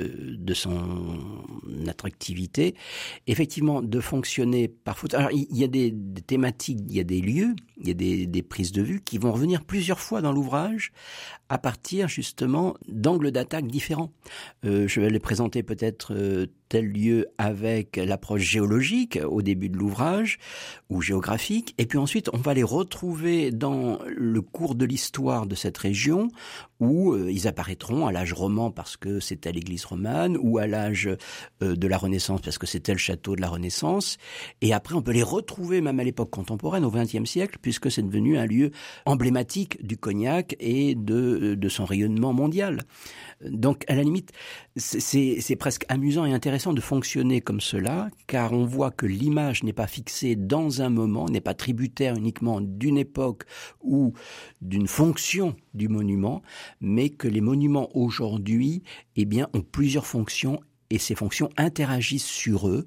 de son attractivité. Effectivement, de fonctionner par photo. Alors, il y a des thématiques, il y a des lieux, il y a des prises de vue qui vont revenir plusieurs fois dans l'ouvrage à partir justement d'angles d'attaque différents. Je vais les présenter peut-être tel lieu avec l'approche géologique au début de l'ouvrage ou géographique, et puis ensuite on va les retrouver dans le cours de l'histoire de cette région où ils apparaîtront à l'âge roman parce que c'était l'église romane, ou à l'âge de la Renaissance parce que c'était le château de la Renaissance, et après on peut les retrouver même à l'époque contemporaine, au XXe siècle, puisque c'est devenu un lieu emblématique du Cognac et de son rayonnement mondial. Donc à la limite, c'est presque amusant et intéressant de fonctionner comme cela, car on voit que l'image n'est pas fixée dans un moment, n'est pas tributaire uniquement d'une époque ou d'une fonction du monument, mais que les monuments aujourd'hui, eh bien, ont plusieurs fonctions et ces fonctions interagissent sur eux.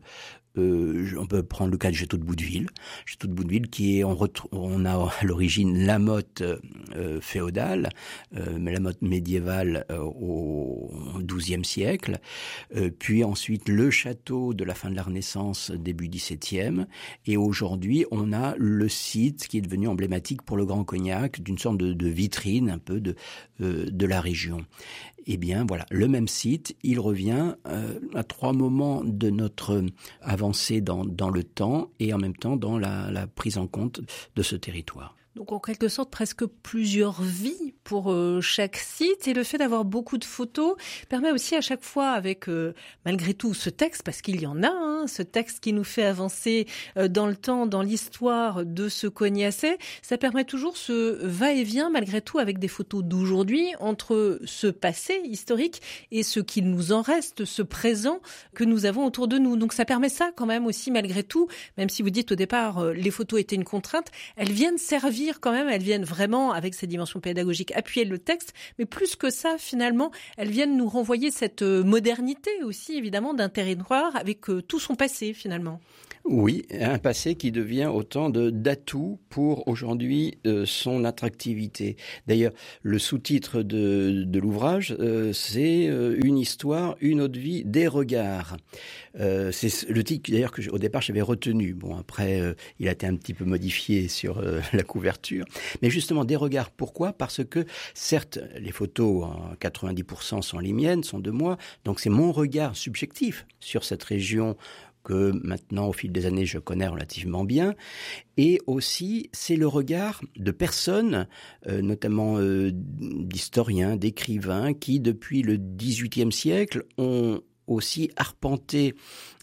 On peut prendre le cas du château de Bouteville. Château de Bouteville qui est, on a à l'origine la motte féodale, mais la motte médiévale au XIIe siècle, puis ensuite le château de la fin de la Renaissance, début XVIIe, et aujourd'hui on a le site qui est devenu emblématique pour le Grand Cognac, d'une sorte de vitrine un peu de la région. Eh bien voilà, le même site, il revient à trois moments de notre avancée dans le temps et en même temps dans la prise en compte de ce territoire. Donc en quelque sorte presque plusieurs vies pour chaque site, et le fait d'avoir beaucoup de photos permet aussi à chaque fois avec malgré tout ce texte, parce qu'il y en a, ce texte qui nous fait avancer dans le temps, dans l'histoire de ce Cognaçais, ça permet toujours ce va-et-vient malgré tout avec des photos d'aujourd'hui entre ce passé historique et ce qu'il nous en reste, ce présent que nous avons autour de nous. Donc ça permet ça quand même aussi malgré tout, même si vous dites au départ les photos étaient une contrainte, elles viennent servir quand même, elles viennent vraiment, avec ces dimensions pédagogiques, appuyer le texte, mais plus que ça, finalement, elles viennent nous renvoyer cette modernité aussi, évidemment, d'un territoire avec tout son passé, finalement. Oui, un passé qui devient autant d'atout pour aujourd'hui son attractivité. D'ailleurs, le sous-titre de l'ouvrage, c'est une histoire, une autre vie, des regards. C'est le titre d'ailleurs que au départ j'avais retenu. Bon, après il a été un petit peu modifié sur la couverture, mais justement des regards. Pourquoi ? Parce que certes, les photos, 90% sont les miennes, sont de moi, donc c'est mon regard subjectif sur cette région que maintenant, au fil des années, je connais relativement bien. Et aussi, c'est le regard de personnes, notamment d'historiens, d'écrivains, qui, depuis le XVIIIe siècle, ont aussi arpenté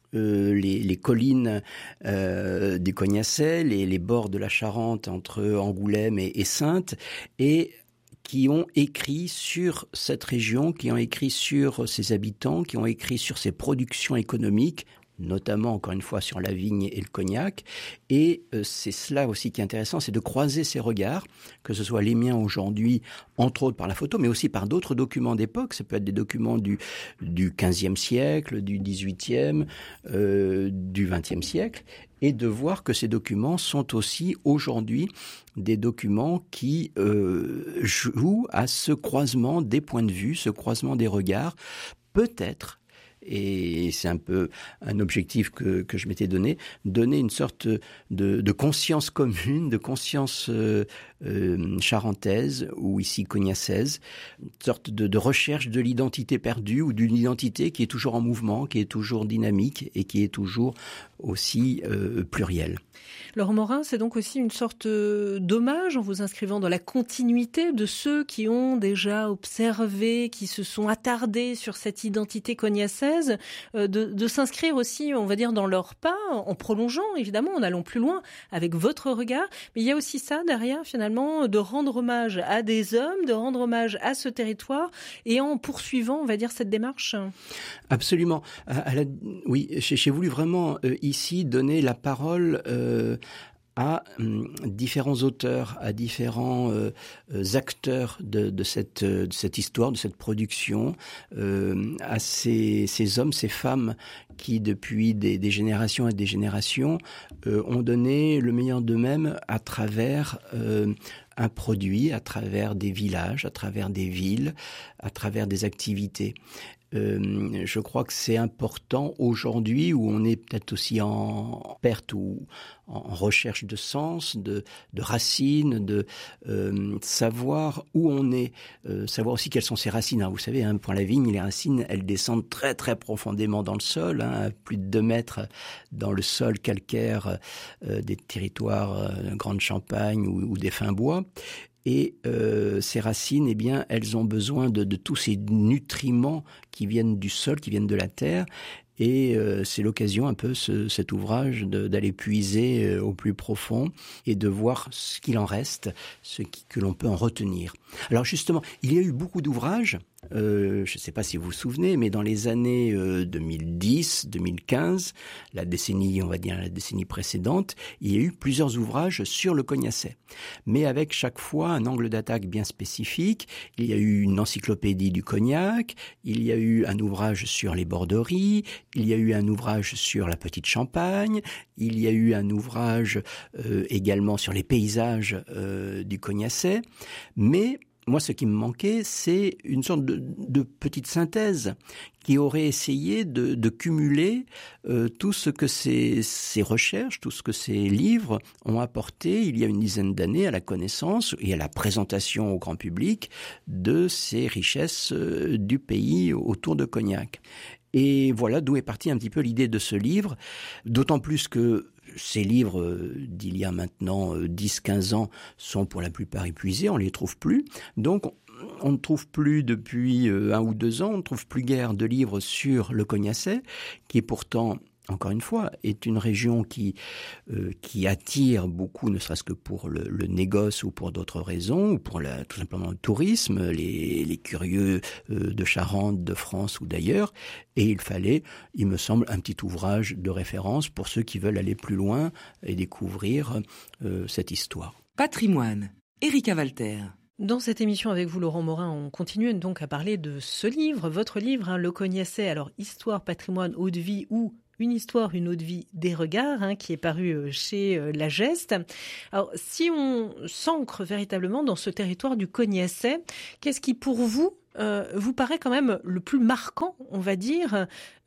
les collines du Cognaçais, les bords de la Charente entre Angoulême et Saintes, et qui ont écrit sur cette région, qui ont écrit sur ses habitants, qui ont écrit sur ses productions économiques, notamment, encore une fois, sur la vigne et le cognac. Et c'est cela aussi qui est intéressant, c'est de croiser ces regards, que ce soit les miens aujourd'hui, entre autres par la photo, mais aussi par d'autres documents d'époque. Ça peut être des documents du XVe siècle, du XVIIIe, du XXe siècle, et de voir que ces documents sont aussi aujourd'hui des documents qui jouent à ce croisement des points de vue, ce croisement des regards, peut-être. Et c'est un peu un objectif que je m'étais donner une sorte de conscience commune, de conscience charentaise ou ici cognaçaise, une sorte de recherche de l'identité perdue ou d'une identité qui est toujours en mouvement, qui est toujours dynamique et qui est toujours aussi plurielle. Laurent Morin, c'est donc aussi une sorte d'hommage en vous inscrivant dans la continuité de ceux qui ont déjà observé, qui se sont attardés sur cette identité cognaçaise, de s'inscrire aussi, on va dire, dans leurs pas, en prolongeant évidemment, en allant plus loin avec votre regard. Mais il y a aussi ça derrière finalement, de rendre hommage à des hommes, de rendre hommage à ce territoire et en poursuivant, on va dire, cette démarche. Absolument. Oui, j'ai voulu vraiment ici donner la parole à différents auteurs, à différents acteurs de cette histoire, de cette production, à ces hommes, ces femmes qui, depuis des générations et des générations, ont donné le meilleur d'eux-mêmes à travers un produit, à travers des villages, à travers des villes, à travers des activités. Je crois que c'est important aujourd'hui où on est peut-être aussi en perte ou en recherche de sens, de racines, de savoir où on est, savoir aussi quelles sont ses racines. Alors, vous savez, pour la vigne, les racines, elles descendent très très profondément dans le sol, à plus de 2 mètres dans le sol calcaire des territoires Grande Champagne ou des fins bois. Et ces racines, eh bien, elles ont besoin de tous ces nutriments qui viennent du sol, qui viennent de la terre. Et c'est l'occasion un peu, cet ouvrage, d'aller puiser au plus profond et de voir ce qu'il en reste, que l'on peut en retenir. Alors justement, il y a eu beaucoup d'ouvrages, je ne sais pas si vous vous souvenez, mais dans les années 2010, 2015, la décennie, on va dire la décennie précédente, il y a eu plusieurs ouvrages sur le Cognaçais, mais avec chaque fois un angle d'attaque bien spécifique. Il y a eu une encyclopédie du cognac, il y a eu un ouvrage sur les borderies, il y a eu un ouvrage sur la petite Champagne, il y a eu un ouvrage également sur les paysages du Cognaçais, mais moi, ce qui me manquait, c'est une sorte de petite synthèse qui aurait essayé de cumuler tout ce que ces recherches, tout ce que ces livres ont apporté il y a une dizaine d'années à la connaissance et à la présentation au grand public de ces richesses du pays autour de Cognac. Et voilà d'où est partie un petit peu l'idée de ce livre, d'autant plus que ces livres d'il y a maintenant 10-15 ans sont pour la plupart épuisés, on ne les trouve plus. Donc on ne trouve plus depuis 1 ou 2 ans, on ne trouve plus guère de livres sur le Cognacet, qui est pourtant, encore une fois, est une région qui attire beaucoup, ne serait-ce que pour le négoce ou pour d'autres raisons, ou pour tout simplement le tourisme, les curieux de Charente, de France ou d'ailleurs. Et il fallait, il me semble, un petit ouvrage de référence pour ceux qui veulent aller plus loin et découvrir cette histoire. Patrimoine, Erika Walter. Dans cette émission avec vous, Laurent Morin, on continue donc à parler de ce livre, votre livre, Le Cognacet, alors Histoire, patrimoine, eau de vie ou Une histoire, une eau de vie, des regards, qui est paru chez La Geste. Alors, si on s'ancre véritablement dans ce territoire du Cognacet, qu'est-ce qui, pour vous, vous paraît quand même le plus marquant, on va dire,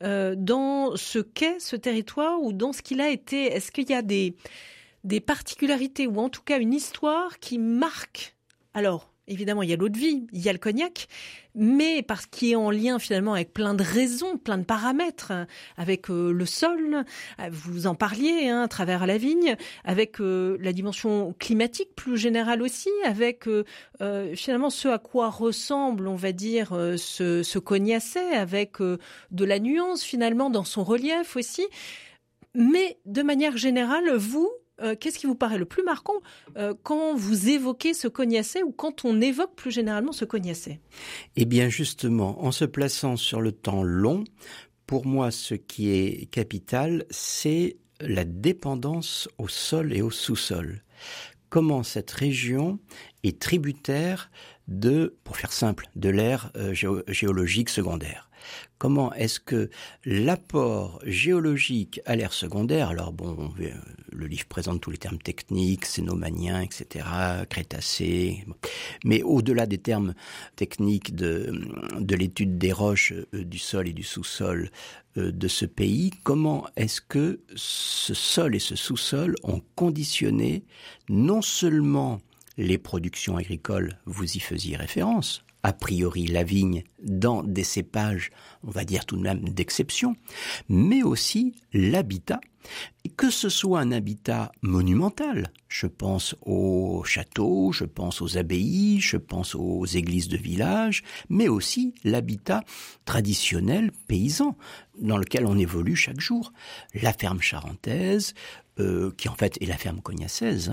dans ce qu'est ce territoire ou dans ce qu'il a été? Est-ce qu'il y a des particularités ou en tout cas une histoire qui marque? Alors, évidemment, il y a l'eau de vie, il y a le cognac, mais parce qu'il est en lien finalement avec plein de raisons, plein de paramètres, avec le sol, vous en parliez à travers la vigne, avec la dimension climatique plus générale aussi, avec finalement ce à quoi ressemble, on va dire, ce Cognacet, avec de la nuance finalement dans son relief aussi. Mais de manière générale, vous, qu'est-ce qui vous paraît le plus marquant quand vous évoquez ce Cognacet ou quand on évoque plus généralement ce Cognacet? Eh bien justement, en se plaçant sur le temps long, pour moi ce qui est capital, c'est la dépendance au sol et au sous-sol. Comment cette région est tributaire pour faire simple, de l'ère géologique secondaire. Comment est-ce que l'apport géologique à l'ère secondaire, alors bon, le livre présente tous les termes techniques, cénomanien, etc., crétacé, mais au-delà des termes techniques de l'étude des roches, du sol et du sous-sol de ce pays, comment est-ce que ce sol et ce sous-sol ont conditionné non seulement les productions agricoles, vous y faisiez référence, a priori la vigne dans des cépages, on va dire tout de même d'exception, mais aussi l'habitat, et que ce soit un habitat monumental, je pense aux châteaux, je pense aux abbayes, je pense aux églises de village, mais aussi l'habitat traditionnel paysan, dans lequel on évolue chaque jour. La ferme charentaise, qui en fait est la ferme cognacaise,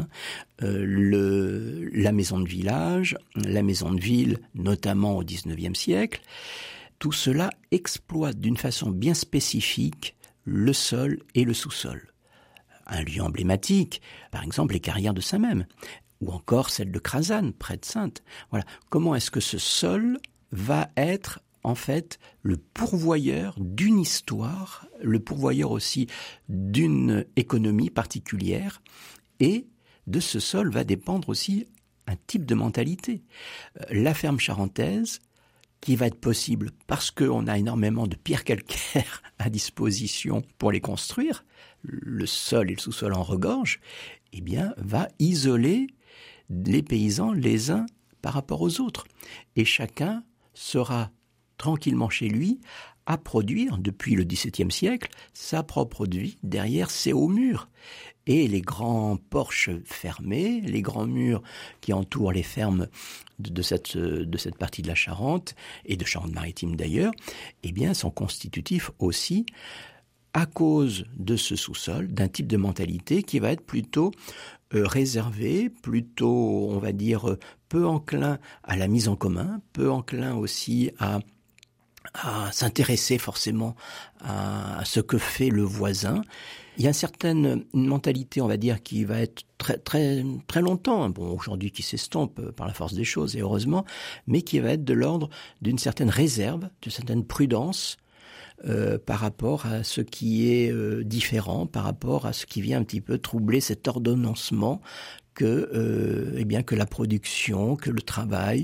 la maison de village, la maison de ville, notamment au XIXe siècle, tout cela exploite d'une façon bien spécifique le sol et le sous-sol. Un lieu emblématique, par exemple les carrières de Saint-Même, ou encore celle de Crasane, près de Saintes. Voilà. Comment est-ce que ce sol va être en fait le pourvoyeur d'une histoire, le pourvoyeur aussi d'une économie particulière, et de ce sol va dépendre aussi un type de mentalité. La ferme charentaise, qui va être possible parce qu'on a énormément de pierres calcaires à disposition pour les construire, le sol et le sous-sol en regorge, eh bien, va isoler les paysans les uns par rapport aux autres. Et chacun sera tranquillement chez lui à produire, depuis le XVIIe siècle, sa propre vie derrière ses hauts murs. Et les grands porches fermés, les grands murs qui entourent les fermes de cette partie de la Charente, et de Charente-Maritime d'ailleurs, eh bien, sont constitutifs aussi, à cause de ce sous-sol, d'un type de mentalité qui va être plutôt réservé, plutôt, on va dire, peu enclin à la mise en commun, peu enclin aussi à s'intéresser forcément à ce que fait le voisin. Il y a une mentalité, on va dire, qui va être très, très, très longtemps, bon, aujourd'hui qui s'estompe par la force des choses, et heureusement, mais qui va être de l'ordre d'une certaine réserve, d'une certaine prudence, par rapport à ce qui est différent, par rapport à ce qui vient un petit peu troubler cet ordonnancement que la production, que le travail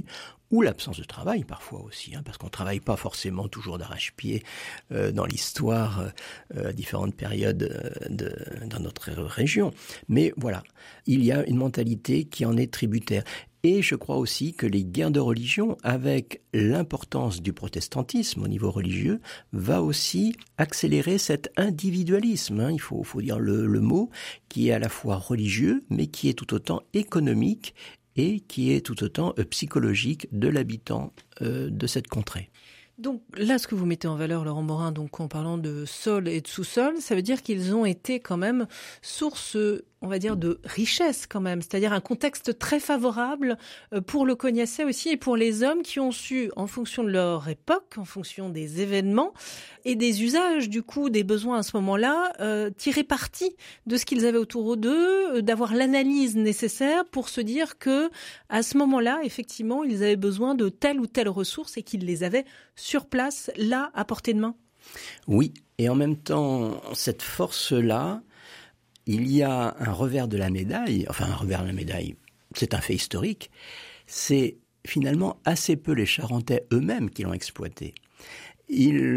ou l'absence de travail parfois aussi, parce qu'on ne travaille pas forcément toujours d'arrache-pied dans l'histoire à différentes périodes dans notre région. Mais voilà, il y a une mentalité qui en est tributaire. Et je crois aussi que les guerres de religion, avec l'importance du protestantisme au niveau religieux, va aussi accélérer cet individualisme, il faut dire le mot, qui est à la fois religieux, mais qui est tout autant économique et qui est tout autant psychologique de l'habitant de cette contrée. Donc là, ce que vous mettez en valeur, Laurent Morin, donc en parlant de sol et de sous-sol, ça veut dire qu'ils ont été quand même source, on va dire, de richesse quand même, c'est-à-dire un contexte très favorable pour le Cognacais aussi et pour les hommes qui ont su, en fonction de leur époque, en fonction des événements et des usages, du coup, des besoins à ce moment-là, tirer parti de ce qu'ils avaient autour d'eux, d'avoir l'analyse nécessaire pour se dire que, à ce moment-là, effectivement, ils avaient besoin de telle ou telle ressource et qu'ils les avaient sur place, là, à portée de main. Oui, et en même temps, cette force-là, il y a un revers de la médaille, c'est un fait historique, c'est finalement assez peu les Charentais eux-mêmes qui l'ont exploité. Ils